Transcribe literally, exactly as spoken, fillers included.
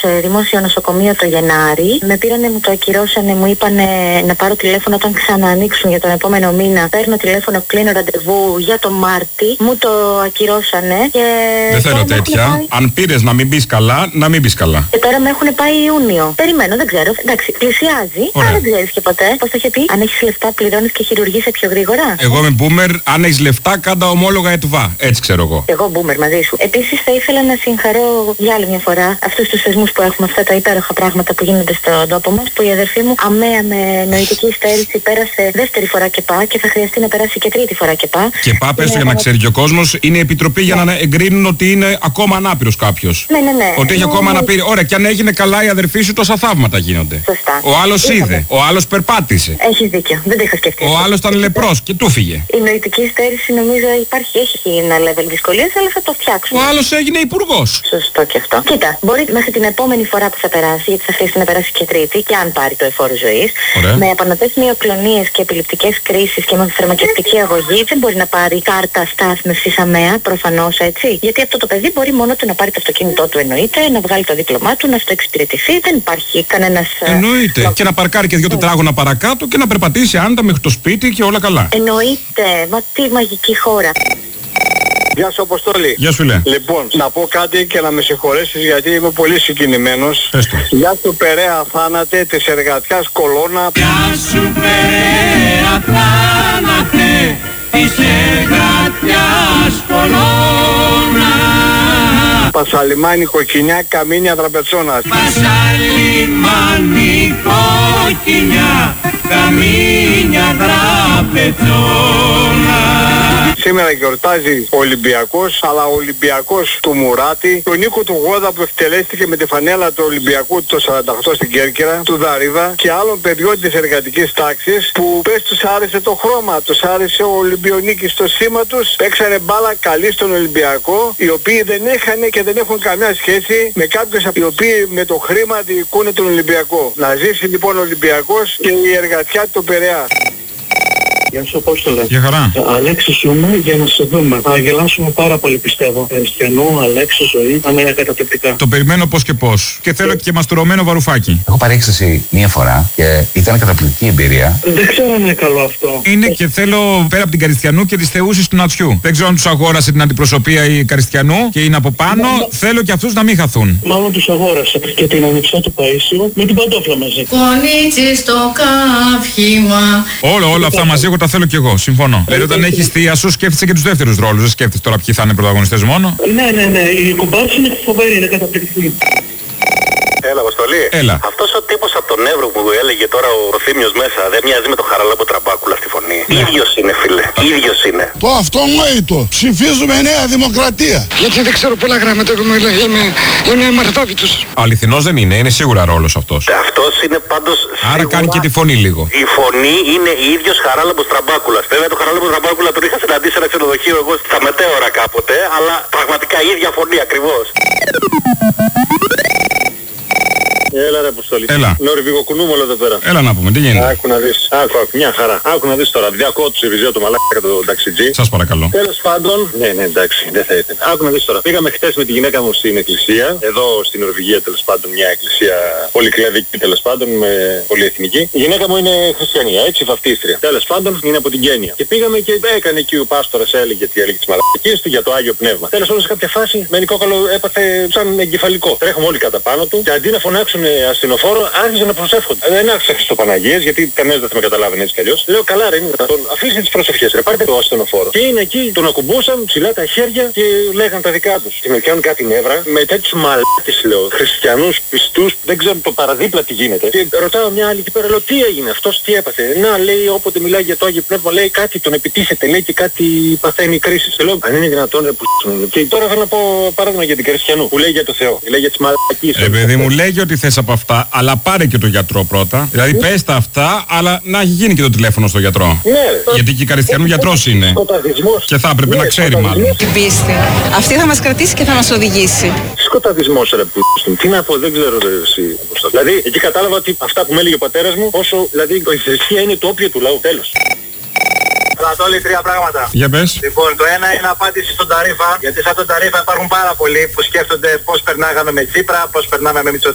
σε δημόσιο νοσοκομείο το Γενάρη. Με πήρανε, μου το ακυρώσανε, μου είπανε να πάρω τηλέφωνο όταν ξαναανοίξουν για τον επόμενο μήνα. Παίρνω τηλέφωνο, κλείνω ραντεβού για το Μάρτι. Μου το ακυρώσανε και. Δεν θέλω τέτοια. Πάει... Αν πήρες να μην μπεις καλά, να μην μπεις καλά. Και τώρα με έχουν πάει Ιούνιο. Περιμένω, δεν ξέρω. Εντάξει, πλησιάζει. Αλλά δεν ξέρεις και ποτέ. Πώς το είχε πει, αν έχεις λεφτά, πληρώνεις και χειρουργείσαι πιο γρήγορα. Εγώ είμαι boomer, αν έχεις λεφτά, κάντα ομόλογα ΕΤΒΑ. Έτσι ξέρω εγώ. Εγώ boomer μαζί σου. Επίσης θα ήθελα να συγχαρώ για άλλη μια φορά αυτούς τους θεσμούς που έχουμε, αυτά τα υπέροχα πράγματα που γίνονται στον τόπο μας. Που η αδερφή μου αμαία με νοητική υστέρηση πέρασε δεύτερη φορά και πά και θα χρειαστεί να περάσει και τρίτη φορά και πά. Και πά, πες για να ξέρει και ο κόσμος, είναι η επιτροπή για να εγκρίνουν ότι είναι ακόμα ανάπηρος κάποιος. Ναι, ναι, ναι. Ότι έχει ακόμα αναπήρει. Ωραία, και αν έγινε καλά η αδερφή σου, τόσα θαύματα γίνονται. Σωστά. Ο άλλος είδε, ο άλλος περπάτησε. Έχεις δίκιο, δεν το είχα σκεφτεί. Ο άλλος ήταν λεπρός και του φύγε. Η νοητική υστέρηση νομίζω υπάρχει, έχει ένα level δυσκολίας, αλλά θα το φτιάξουμε. Ο άλλος έγινε υπουργός. Σωστό και αυτό. Κοίτα, μπορεί μέχρι την επόμενη φορά που θα περάσει, γιατί θα χρειαστεί να περάσει και τρίτη, και αν πάρει το εφόρο ζωής, με επανωτές μυοκλονίες και επιληπτικές κρίσεις και με φαρμακευτική αγωγή, δεν μπορεί να πάρει κάρτα στάθμευσης αμαία, προφανώς έτσι. Γιατί αυτό το παιδί μπορεί μόνο του να πάρει το αυτοκίνητό του, εννοείται, να βγάλει το δίπλωμά του, να στο εξυπηρετηθεί. Δεν υπάρχει κανένας. Εννοείται. Ε, και να παρκάρει και δύο τετράγωνα παρακάτω και να περπατήσει άνετα μέχρι το σπίτι και όλα καλά. Εννοείται. Μα τι μαγική χώρα. Γεια σου Αποστόλη. Γεια σου λέει. Λοιπόν, να πω κάτι και να με συγχωρέσεις γιατί είμαι πολύ συγκινημένος. Γεια σου Περαία θάνατε της εργατιάς κολόνα. Γεια σου Περαία θάνατε της εργατιάς κολόνα. Πασαλιμάνι κοκκινιά καμίνια τραπετσόνας. Πασαλιμάνι κοκκινιά καμίνια τραπετσόνα. Σήμερα γιορτάζει ο Ολυμπιακός, αλλά ο Ολυμπιακός του Μουράτη, τον Νίκο του Γόδα που εκτελέστηκε με τη φανέλα του Ολυμπιακού το σαράντα οκτώ στην Κέρκυρα, του Δαρίβα και άλλων παιδιών της εργατικής τάξης που πες τους άρεσε το χρώμα, τους άρεσε ο Ολυμπιονίκης στο σήμα τους, παίξανε μπάλα καλή στον Ολυμπιακό, οι οποίοι δεν έχανε και δεν έχουν καμιά σχέση με κάποιους οι οποίοι με το χρήμα διοικούν τον Ολυμπιακό. Να ζήσει λοιπόν ο Ολυμπιακός και η εργατιά του Περαία. Γεια σου Απόστολε. Γεια χαρά. Αλέξη είμαι για να σε δούμε. Θα γελάσουμε πάρα πολύ πιστεύω. Χριστιανό, Αλέξη, ζωή, θα είναι καταπληκτικά. Το περιμένω πώς και πώς. Και θέλω και μαστουρωμένο βαρουφάκι. Έχω πάρει έκσταση μία φορά και ήταν καταπληκτική εμπειρία. Δεν ξέρω αν είναι καλό αυτό. Είναι και θέλω πέρα από την Καριστιανού και τις θεούσεις του Νατσιού. Δεν ξέρω αν τους αγόρασε την αντιπροσωπεία η Καριστιανού και είναι από πάνω. Μα... Θέλω και αυτούς να μην χαθούν. Μάλλον τους αγόρασε και την ανιψιά του Παΐσιου με την παντόφλα μαζί. Κονίτσι στο κάφημα. Όλα, όλα αυτά μαζί εγώ τα θέλω κι εγώ. Συμφωνώ. Δηλαδή όταν έχεις θεία σου σκέφτεσαι και τους δεύτερους ρόλους. Δεν σκέφτεσαι τώρα ποιοι θα είναι πρωταγωνιστές μόνο. Ναι, ναι, ναι. Η κουμπάρση είναι φοβερή, είναι καταπληκτική. Έλα, Αποστολή. Έλα. Αυτός ο τύπος από τον Εύρο που έλεγε τώρα ο Θήμιος μέσα δεν μοιάζει με το Χαραλάμπο Τραμπάκουλα στη φωνή. Ναι. Ίδιος είναι, φίλε. Ίδιος είναι. Το αυτονόητο. Ψηφίζουμε Νέα Δημοκρατία. Γιατί δεν ξέρω πολλά γράμματα. Εγώ είμαι, είμαι μαρτάβητος. Αληθινός δεν είναι. Είναι σίγουρα ρόλος αυτός. Αυτός είναι πάντως. Άρα σίγουρα... κάνει και τη φωνή λίγο. Η φωνή είναι ίδιος Χαράλαμπος Τραμπάκουλας. Βέβαια το Χαράλαμπο Τραμπάκουλα τον είχα συναντήσει σε ένα ξενοδοχείο εγώ στα μετέωρα κάποτε, αλλά πραγματικά η ίδια φωνή ακριβώς. Έλα ρε Αποστολή. Έλα. Νορβηγοκουνούμε όλο εδώ πέρα. Έλα να πούμε, τι γίνεται. Άκου να δεις. Άκου, άκου, μια χαρά. Άκου να δεις τώρα. Διακό του Σιριζέο το μαλάκα το ταξιτζή. Σας παρακαλώ. Τέλος πάντων. Ναι, ναι, εντάξει, δεν θα ήθελα. Άκου να δεις τώρα. Πήγαμε χτες με τη γυναίκα μου στην εκκλησία. Εδώ στην Νορβηγία τέλος πάντων μια εκκλησία πολυκλαδική τέλος πάντων με πολυεθνική. Η γυναίκα μου είναι χριστιανία, έτσι βαφτίστρια. Τέλος πάντων είναι από την Κένια. Και πήγαμε και έκανε εκεί ο πάστορας έλεγε τι έλεγε τις μαλακίες του για το Άγιο Πνεύμα. Τέλος πάντων σε κάποια φάση με νικόκαλο έπαθε σαν εγκεφαλικό. Τρέχουμε όλοι κατά πάνω του και αντί να φωνάξουν ασθενοφόρο άρχιζαν να προσεύχονται. Δεν άρχισα Χριστοπαναγίες γιατί κανένας δεν θα με καταλάβαινε έτσι κι αλλιώς. Λέω καλά ρε είναι δυνατόν. Αφήστε τις προσευχές ρε πάρτε το ασθενοφόρο. Και είναι εκεί τον ακουμπούσαν ψηλά τα χέρια και λέγαν τα δικά τους. Και με πιάνουν κάτι νεύρα με τέτοιους μαλάκες λέω. Χριστιανούς πιστούς δεν ξέρουν το παραδίπλα τι γίνεται. Και ρωτάω μια άλλη εκεί πέρα λέω τι έγινε αυτός τι έπαθε. Να λέει όποτε μιλάει για το Άγιο Πνεύμα λέει κάτι τον επιτίθεται λέει και κάτι παθαίνει κρίση. Λέω αν είναι δυνατόν ρε που. Και τώρα θέλω να πω παράδειγμα για την Χριστιανού που λέει για το Θεό. Λέει για τις μαλακίες. Ε παιδί μου λέγει ότι θες από αυτά. Αλλά πάρε και το γιατρό πρώτα. Δηλαδή πες τα αυτά, αλλά να έχει γίνει και το τηλέφωνο στο γιατρό. Ναι. Γιατί και η Καριστιανού γιατρός είναι. Σκοταδισμός. Και θα έπρεπε ναι, να ξέρει μάλλον. Την πίστη. Αυτή θα μας κρατήσει και θα μας οδηγήσει. Σκοταδισμός ρε που. Τι να πω, δεν ξέρω ρε, εσύ. Δηλαδή εκεί κατάλαβα ότι αυτά που με έλεγε ο πατέρας μου, όσο δηλαδή η θρησκεία είναι το όπιο του λαού. Τέλος. Ανατόλη, τρία πράγματα. Για πες. Λοιπόν, το ένα είναι απάντηση στον Ταρίφα. Γιατί σαν τον Ταρίφα υπάρχουν πάρα πολλοί που σκέφτονται πώς περνάγαμε με Τσίπρα, πώς περνάμε με Μητσοτάκη.